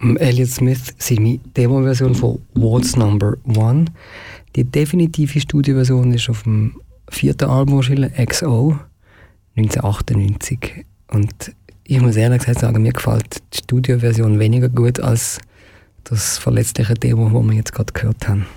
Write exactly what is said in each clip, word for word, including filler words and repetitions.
Elliott Smith seine Demo-Version von Waltz Number One. Die definitive Studioversion ist auf dem vierten Album erschienen, X O, neunzehnhundertachtundneunzig. Und ich muss ehrlich gesagt sagen, mir gefällt die Studioversion weniger gut als das verletzliche Demo, das wir jetzt gerade gehört haben.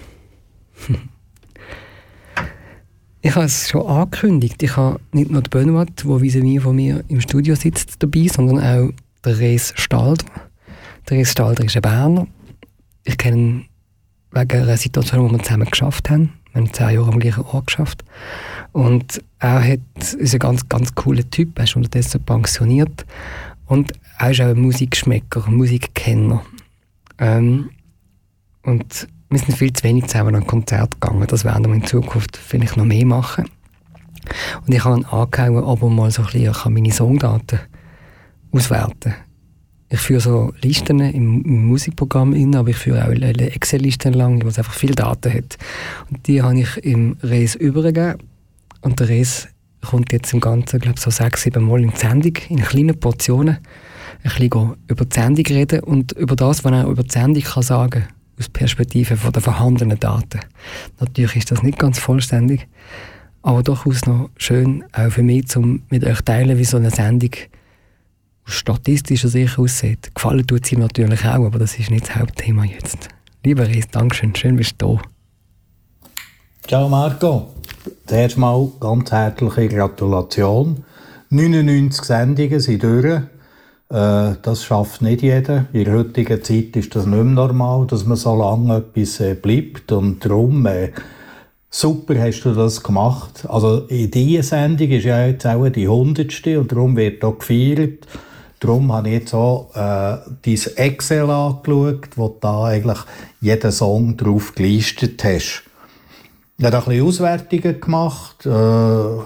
Ich habe es schon angekündigt. Ich habe nicht nur die Benoit, die vis-à-vis von mir im Studio sitzt, dabei, sondern auch der Res Stalder. Der Res Stalder ist ein Berner. Ich kenne ihn wegen einer Situation, wo wir zusammen geschafft haben. Wir haben zehn Jahre am gleichen Ort geschafft. Und er hat, ist ein ganz, ganz cooler Typ. Er ist unterdessen pensioniert. Und er ist auch ein Musikgeschmäcker, ein Musikkenner. Ähm, und wir sind viel zu wenig zusammen an Konzerte gegangen. Das werden wir in Zukunft vielleicht noch mehr machen. Und ich habe ihn angehauen, ob er mal so ein bisschen, ich kann meine Songdaten auswerten. Ich führe so Listen im, im Musikprogramm in, aber ich führe auch eine Excel-Listen lang, wo es einfach viele Daten hat. Und die habe ich im Res übergegeben. Und der Res kommt jetzt im Ganzen, glaube ich, so sechs, sieben Mal in die Sendung, in kleinen Portionen. Ein bisschen über die Sendung reden und über das, was er über die Sendung kann sagen kann. Aus Perspektive von der vorhandenen Daten. Natürlich ist das nicht ganz vollständig, aber durchaus noch schön, auch für mich, um mit euch teilen, wie so eine Sendung aus statistischer Sicht aussieht. Gefallen tut sie natürlich auch, aber das ist nicht das Hauptthema jetzt. Lieber Res, Dankeschön, schön bist du da. Ciao Marco, zuerst mal ganz herzliche Gratulation. neunundneunzig Sendungen sind durch. Das schafft nicht jeder. In der heutigen Zeit ist das nicht mehr normal, dass man so lange etwas äh, bleibt. Und darum, äh, super hast du das gemacht. Also in dieser Sendung ist ja jetzt auch die hundertste und darum wird auch gefeiert. Darum habe ich jetzt auch äh, dein Excel angeschaut, wo du da eigentlich jeden Song drauf gelistet hast. Ich habe da ein bisschen Auswertungen gemacht. Äh,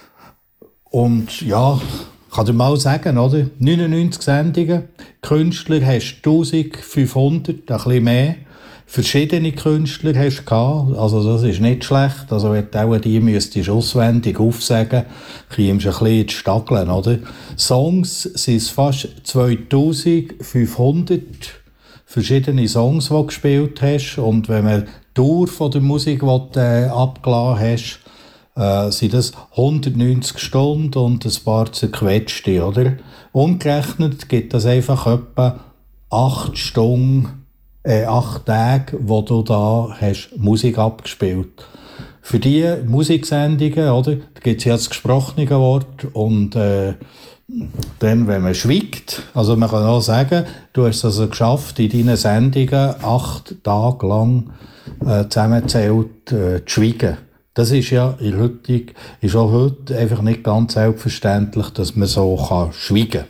und ja... Ich kann dir mal sagen, oder? neunundneunzig Sendungen, Künstler hast du eintausendfünfhundert, ein bisschen mehr. Verschiedene Künstler hast du gehabt, also das ist nicht schlecht. Also wenn du auch die müsstest auswendig aufsagen, kommst du ein bisschen ins Stackeln, oder? Songs sind fast zweitausendfünfhundert verschiedene Songs, die du gespielt hast. Und wenn man die Dauer von der Musik, die du äh, abgelassen hast, Äh, sind das hundertneunzig Stunden und ein paar zerquetschte, oder? Umgerechnet gibt das einfach etwa acht Stunden, äh, acht Tage, wo du da hast Musik abgespielt. Für die Musiksendungen, oder? Da gibt es ja das gesprochene Wort und äh, dann, wenn man schweigt, also man kann auch sagen, du hast es also geschafft, in deinen Sendungen acht Tage lang äh, zusammenzählt äh, zu schweigen. Das ist ja in heutig, ist auch heute einfach nicht ganz selbstverständlich, dass man so kann schweigen kann.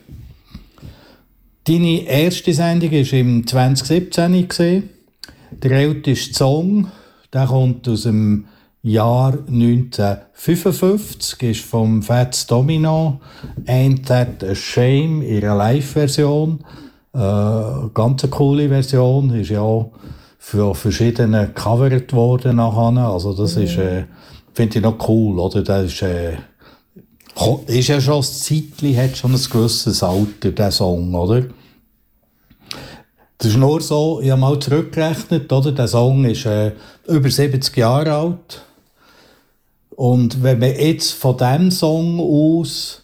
Deine erste Sendung war im zwanzig siebzehn. Der älteste Song, der kommt aus dem Jahr neunzehnhundertfünfundfünfzig, ist vom Fats Domino, Ain't That a Shame, ihre Live-Version. Äh, ganz eine coole Version, ist ja auch für verschiedene gecovert worden nachher. Also das ist, äh, finde ich noch cool, oder? Das ist, äh, ist ja schon ein Zeitchen, hat schon ein gewisses Alter, der Song, oder? Das ist nur so, ich habe mal zurückgerechnet, oder? Der Song ist äh, über siebzig Jahre alt. Und wenn man jetzt von diesem Song aus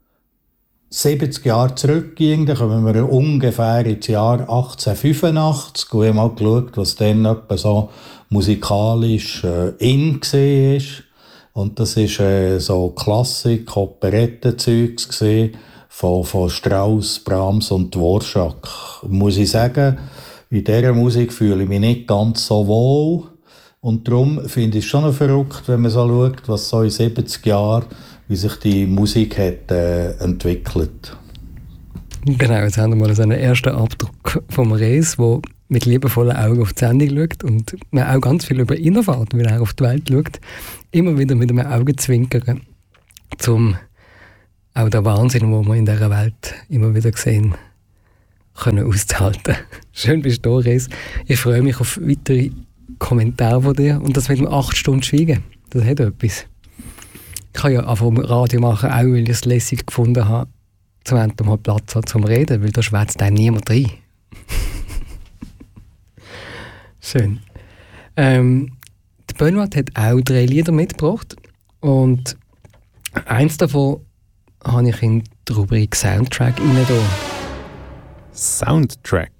siebzig Jahre zurückgehen, dann kommen wir ungefähr ins Jahr achtzehnhundertfünfundachtzig. Und ich habe mal geschaut, was dann etwa so musikalisch äh, in war. Und das war äh, so Klassik, Operettenzeugs von, von Strauss, Brahms und Dvorak. Muss ich sagen, in dieser Musik fühle ich mich nicht ganz so wohl. Und darum finde ich es schon noch verrückt, wenn man so schaut, was so in siebzig Jahren, wie sich die Musik hat, äh, entwickelt. Genau, jetzt haben wir mal so einen ersten Abdruck vom Res, der mit liebevollen Augen auf die Sendung schaut und man auch ganz viel über ihn erfährt, weil er auf die Welt schaut. Immer wieder mit einem Augenzwinkern, um auch den Wahnsinn, den wir in dieser Welt immer wieder sehen, können auszuhalten. Schön bist du da, Res. Ich freue mich auf weitere Kommentare von dir und das mit dem acht Stunden Schweigen. Das hat etwas. Ich kann ja einfach Radio machen, auch weil ich es lässig gefunden habe, zum Ende mal Platz hat zum Reden, weil da schwätzt einem niemand rein. Schön. Ähm, die Benoit hat auch drei Lieder mitgebracht und eins davon habe ich in die Rubrik Soundtrack rein. Soundtrack.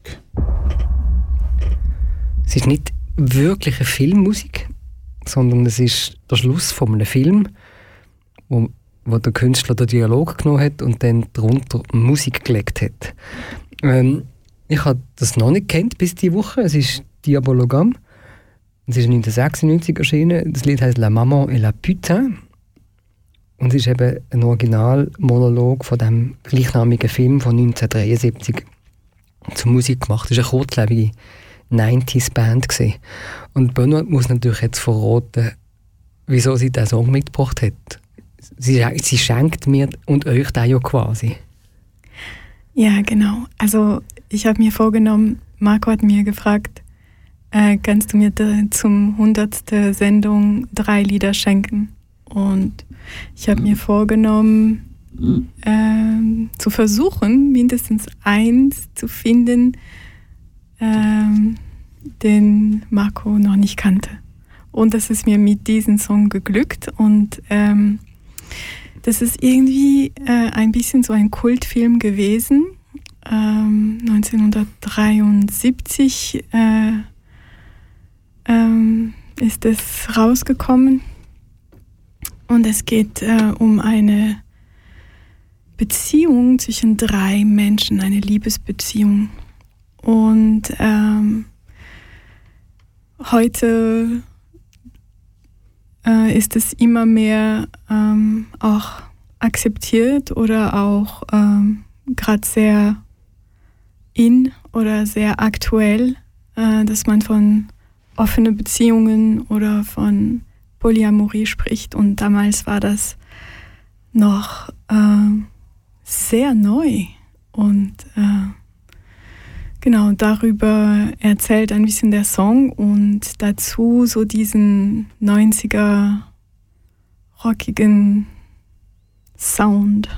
Es ist nicht wirklich eine Filmmusik, sondern es ist der Schluss von einem Film, wo, wo der Künstler den Dialog genommen hat und dann darunter Musik gelegt hat. Ähm, ich habe das noch nicht gekannt bis diese Woche. Es ist Diabologam. Es ist neunzehnhundertsechsundneunzig erschienen. Das Lied heißt La Maman et la Putain. Und es ist eben ein Originalmonolog von dem gleichnamigen Film von neunzehnhundertdreiundsiebzig zur Musik gemacht. Es war eine kurzlebige neunziger-Band. Und Benoit muss natürlich jetzt verraten, wieso sie diesen Song mitgebracht hat. Sie, sie schenkt mir und euch den ja quasi. Ja, genau. Also ich habe mir vorgenommen, Marco hat mir gefragt, äh, kannst du mir da zum hundertsten Sendung drei Lieder schenken? Und ich habe mir vorgenommen, äh, zu versuchen, mindestens eins zu finden, ähm, den Marco noch nicht kannte. Und das ist mir mit diesem Song geglückt. Und ähm, das ist irgendwie äh, ein bisschen so ein Kultfilm gewesen. Ähm, neunzehnhundertdreiundsiebzig äh, ähm, ist es rausgekommen. Und es geht äh, um eine Beziehung zwischen drei Menschen, eine Liebesbeziehung. Und ähm, heute äh, ist es immer mehr ähm, auch akzeptiert oder auch ähm, gerade sehr in oder sehr aktuell, äh, dass man von offenen Beziehungen oder von Polyamorie spricht. Und damals war das noch äh, sehr neu. Und äh, genau, darüber erzählt ein bisschen der Song und dazu so diesen neunziger rockigen Sound.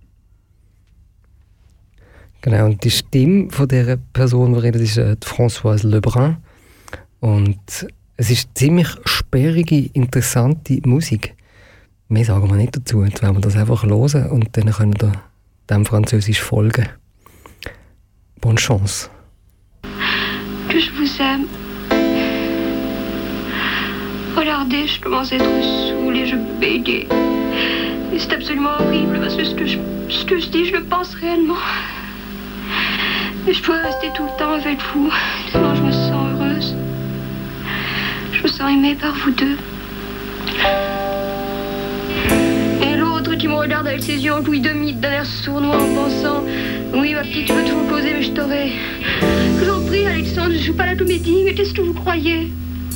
Genau, und die Stimme von dieser Person, die redet, ist äh, Françoise Lebrun. Und es ist ziemlich sperrige, interessante Musik. Mehr sagen wir nicht dazu. Jetzt werden wir das einfach hören und dann können wir dem Französisch folgen. Bonne chance. Que je vous aime. Regardez, je commence à être saoule et je bégaye. Et c'est absolument horrible parce que ce que, je, ce que je dis, je le pense réellement. Mais je pourrais rester tout le temps avec vous, tellement je me sens heureuse. Je me sens aimée par vous deux. Et l'autre qui me regarde avec ses yeux en demi, d'un air sournois en pensant: oui, ma petite, tu peux toujours causer, mais je t'aurai. Je vous en prie, Alexandre, je joue pas la comédie, mais qu'est-ce que vous croyez?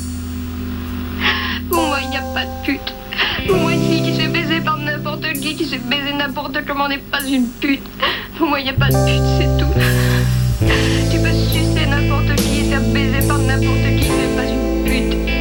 Pour moi, il n'y a pas de pute. Pour moi, une fille qui se fait baiser par n'importe qui, qui se fait baiser n'importe comment n'est pas une pute. Pour moi, il n'y a pas de pute, c'est tout. Tu peux sucer n'importe qui et faire baiser par n'importe qui, c'est pas une pute.